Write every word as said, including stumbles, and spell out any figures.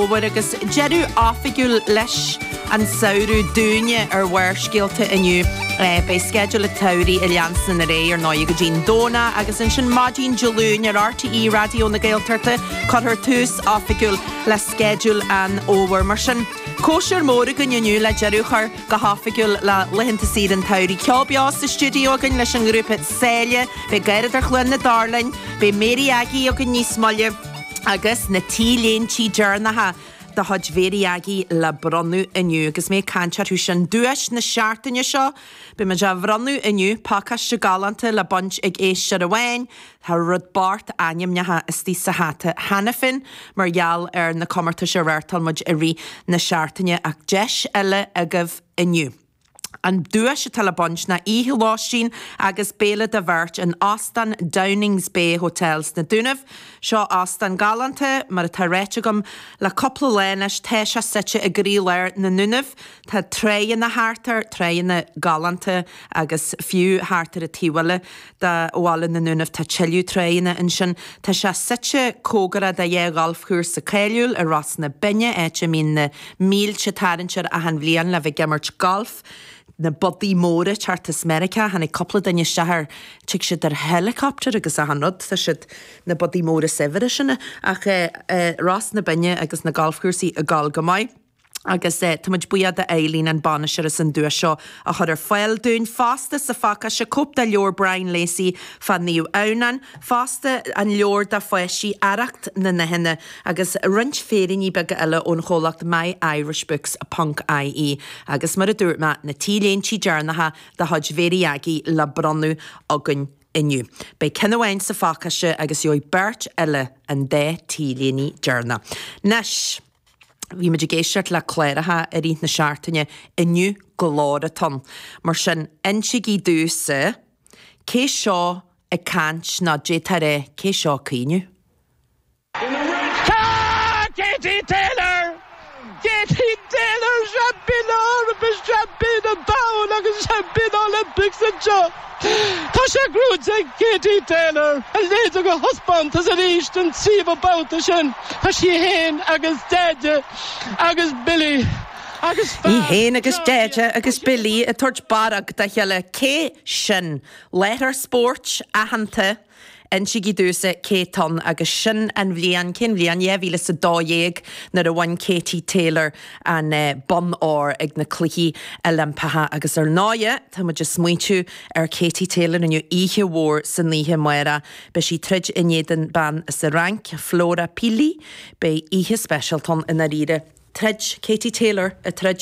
óhar agus jeú áfigúil leis an saoú dúine ar bhhair scialta inniu eh, bei schedule taurí i leansan na ré ar náid go dín dóna agus in sin madín Jolún ar R T E radio na Gaeltarta chuthar tús áfigúil le schedule an óhar mar sin Cóisiir móra go nniu le jeúchar go háfigúil le lehinnta siad an taurí ceobeás sa studio gan leis an grúpa Céile be gairid ar chluin na Darlain be Mary Aggie o gan níos molle agus na tíléon tí dearnatha da hod véri agi la bronnu inniu agus mé canchar hús an dúis na seaartainne seo be me ja bronnu inniu pacha se galanta la bunch ag éisiir a bhain Tá rud bart aim netha is tí sa hata hanafin mar geall ar na commarta se bhirtal muid a rí na seaartainne ach deis eile agah inniu. An dúis se talabunch na íhiláisín agus béle de bhirt an Aston Downings Bay Hotels na Dúnamh, seo Aston galanta mar a tá réite gom le coppla lénis te se site a grí leir na Núnamh, tá tréan na hátar, tréan na galanta agus fiú hátar a tíhile de bhála na Núnamh tá tseiliú tréanna in sin tá se site cógara de dhé galfchúr sa céiliúil a ras na binne éite mín na míl se tarintir a han bblion le bheith gimmert golf. Na bodí móra Chartas America hanna coppla daine sehar tuig siad ar helicopter agus a hanrod tá siad na bodí móra sefere sinna ach uh, uh, ras na binne agus na golfcúrsaí a gal gomáid. agus eh, tamid buiad a Eileen an banisir is an dúa seo a chud ar foiil dún fásta sa faca se cúp da leor Brian Lacey fan níú aunan fásta an leor da foiisí aracht na nahinne agus rint férin í bega eile ón cholacht My Irish Books a punk I E agus mar a dúr ma na tíléon tí dearnatha da hod véri agi la bronnu agan inniu. Bei cinnahain sa facaise agus joi bert eile an dé tíléní dearna. Nes Bhí me géisiart le chléiretha a rí na seaartainne inniu go láir a ton. Mar sin insigí dúsa, cé seo a cant na dé tar é, cé seo cíniu? Katie Taylor! Katie Taylor! Champion Olympics, champion of Bowl, agus champion Olympics and Joe! Tá sé grúd ag Katie Taylor a léad go hosbant as a ríist an tíomh bouta sin Tá sí héin agus déide agus Billy agus Í héin agus déide agus Billy a tuairt barag da cheile cé sin leithar sport a hananta en si gidúsa cé ton agus sin an bhlian cin bhlian éhíle sa dóéag nar a bhain Katie Taylor an uh, bon ár ag na cluichí Olympatha agus ar náide tá muid just smuitiú ar Katie Taylor inniu ihe mhór san níthe muire be si trid inéan ban sa rank Flora Pili be ihe special ton in a ríide trid Katie Taylor a trid